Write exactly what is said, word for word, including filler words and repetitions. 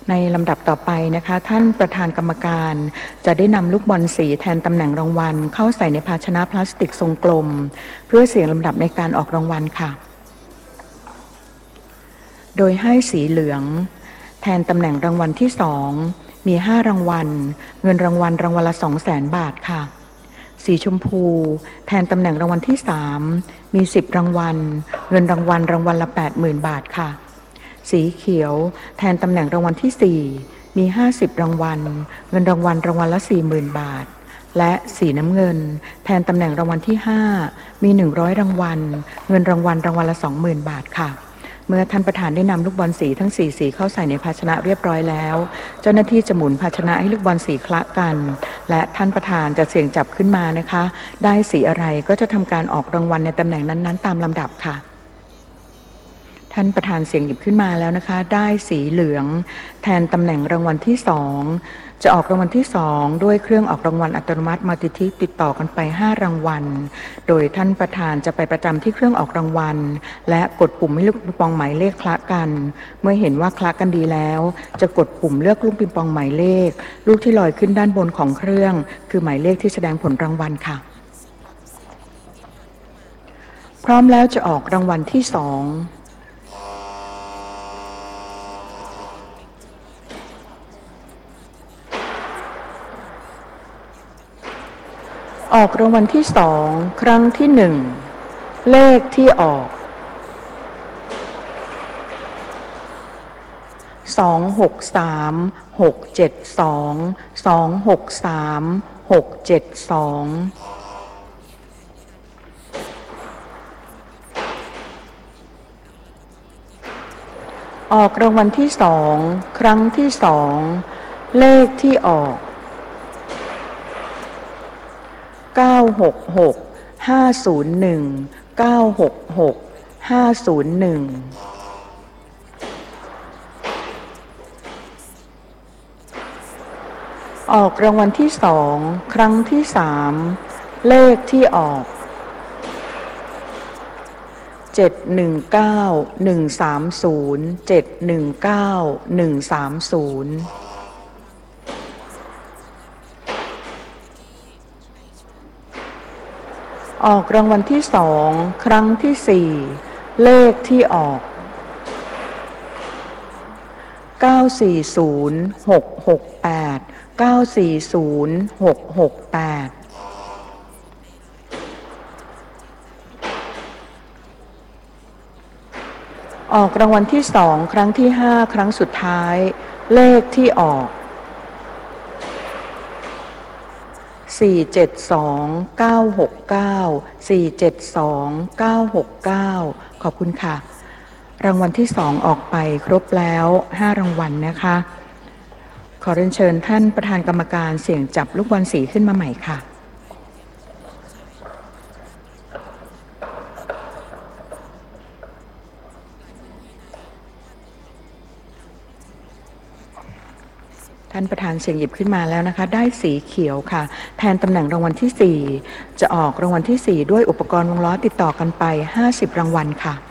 ในลำดับต่อไปนะคะท่านประธานกรรมการจะได้นำลูกบอลสีแทนตำแหน่งรางวัลเข้าใส่ในภาชนะพลาสติกทรงกลมเพื่อเสี่ยงลำดับในการออกรางวัลค่ะโดยให้สีเหลืองแทนตำแหน่งรางวัลที่สองมีห้ารางวัลเงินรางวัลรางวัลละสองแสนบาทค่ะสีชมพูแทนตำแหน่งรางวัลที่สามมีสิบรางวัลเงินรางวัลรางวัลละแปดหมื่นบาทค่ะสีเขียวแทนตำแหน่งรางวัลที่สี่มีห้าสิบรางวัลเงินรางวัลรางวัลละสี่หมื่นบาทและสีน้ำเงินแทนตำแหน่งรางวัลที่ห้ามีหนึ่งร้อยรางวัลเงินรางวัลรางวัลละสองหมื่นบาทค่ะเมื่อท่านประธานได้นำลูกบอลสีทั้งสี่สีเข้าใส่ในภาชนะเรียบร้อยแล้วเจ้าหน้าที่จะหมุนภาชนะให้ลูกบอลสีคละกันและท่านประธานจะเสี่ยงจับขึ้นมานะคะได้สีอะไรก็จะทำการออกรางวัลในตำแหน่งนั้นๆตามลำดับค่ะท่านประธานเสี่ยงหยิบขึ้นมาแล้วนะคะได้สีเหลืองแทนตำแหน่งรางวัลที่สองจะออกรางวัลที่สองด้วยเครื่องออกรางวัลอัตโนมัติมัลติทิกติดต่อกันไปห้ารางวัลโดยท่านประธานจะไปประจำที่เครื่องออกรางวัลและกดปุ่มให้ลูกปิงปองหมายเลขคละกันเมื่อเห็นว่าคละกันดีแล้วจะกดปุ่มเลือกลูกปิงปองหมายเลขลูกที่ลอยขึ้นด้านบนของเครื่องคือหมายเลขที่แสดงผลรางวัลค่ะพร้อมแล้วจะออกรางวัลที่สองออกรางวัลที่สองครั้งที่หนึ่งเลขที่ออกสองหกสามหกเจ็ดสองสองหกสามหกเจ็ดสองออกรางวัลที่สองครั้งที่สองเลขที่ออกเก้าหกหกห้าศูนย์หนึ่งเก้าหกหกห้าศูนย์หนึ่งออกรางวัลที่สองครั้งที่สามเลขที่ออกเจ็ดหนึ่งเก้าหนึ่งสามศูนย์เจ็ดหนึ่งเก้าหนึ่งสามศูนย์ออกรางวัลที่สองครั้งที่สี่เลขที่ออกเก้าสี่ศูนย์หกหกแปดเก้าสี่ศูนย์หกหกแปดออกรางวัลที่สองครั้งที่ห้าครั้งสุดท้ายเลขที่ออกสี่เจ็ดสองเก้าหกเก้าสี่เจ็ดสองเก้าหกเก้าขอบคุณค่ะรางวัลที่สองออกไปครบแล้วห้ารางวัลนะคะขอเรียนเชิญท่านประธานกรรมการเสี่ยงจับลูกบอลสีขึ้นมาใหม่ค่ะท่านประธานเสี่ยงหยิบขึ้นมาแล้วนะคะได้สีเขียวค่ะแทนตำแหน่งรางวัลที่สี่จะออกรางวัลที่สี่ด้วยอุปกรณ์วงล้อติดต่อกันไปห้าสิบรางวัลค่ะ